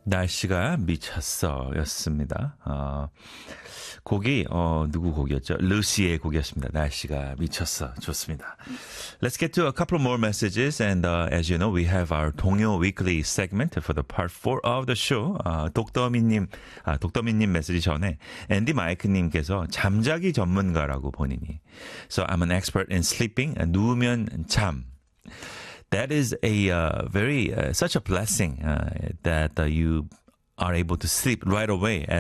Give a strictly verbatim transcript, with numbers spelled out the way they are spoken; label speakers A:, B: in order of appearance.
A: 날씨가 미쳤어 였습니다. 어, 곡이 어, 누구 곡이었죠? 루시의 곡이었습니다. 날씨가 미쳤어. 좋습니다. Let's get to a couple more messages and uh, as you know we have our 동요 weekly segment for the part four of the show. 어, 독더미님 아, 독더미님 메시지 전에 앤디 마이크님께서 잠자기 전문가라고 본인이 So I'm an expert in sleeping. 누우면 잠. That is a uh, very uh, such a blessing uh, that uh, you are able to sleep right away